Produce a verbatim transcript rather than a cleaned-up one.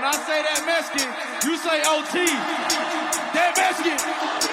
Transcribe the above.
when I say that Mexican, you say O T. That Mexican.